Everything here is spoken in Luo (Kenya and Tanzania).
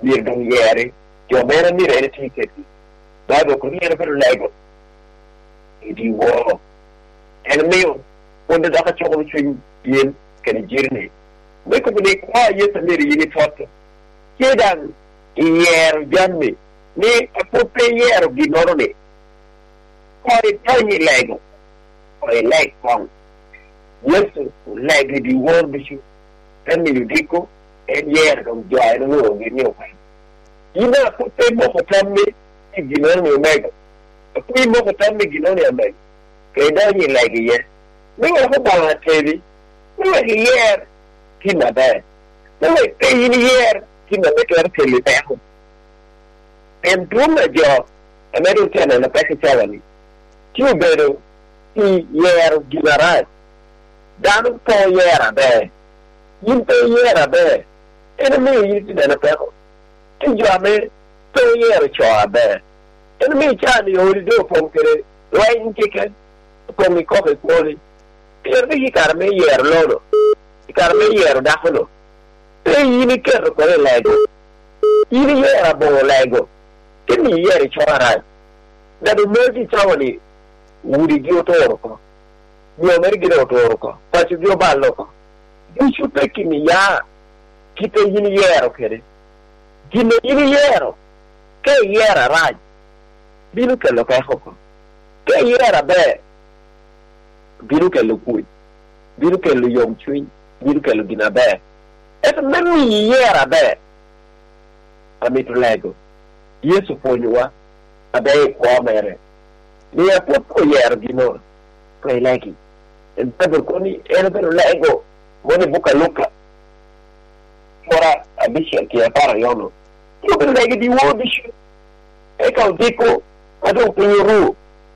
mir dong yere jo mera mi re ticket Bible ko yere per lego di wo en meyo wonde da ka choko chun yen ken jirne me ko ne kwa yesa mi re yini foto kedan yer janmi ni apope yer di norone ko e tani lego ko e leg kong yesu lego di wo bishu en mi diko en yer dong joy no gi ni ko ina ko te mo ko tammi ginone mega ko mo ko tammi ginone mega ke da ni lego ye ni ko ba tevi ni yer kina ba ni ke ni yer kina be kar tele pe ko en tuma jo ameru tena na peke chalani tu bedo ti yer ginarat danu po yera be yimpe yera be en me yiti na pe ko ti jo ame to yera cho be en me chani ori do pom kere wain kike pom mi ko ko ni per di karme yer loro karme yer da hono e yini kero ko lego yini yera bo lego kini yeri chora da do mergi chawani wuri dio toro ko dio mergi do toro ko pasi dio ballo ko dichu pekini ya kite yini yero kede gine yini yero ke yera raj bilu ke lo ka hoko ke yera be bilu ke lo kui bilu ke lo yom chui bilu ke lo gina be et memi yera be amitu lego Yesu ponyowa abe kwa mere ni apopo yer gino kai lagi en tabur koni en pero lego moni buka luka ora abisha ki para yono yo pero lagi di wo bishu e ka diko ado pinyu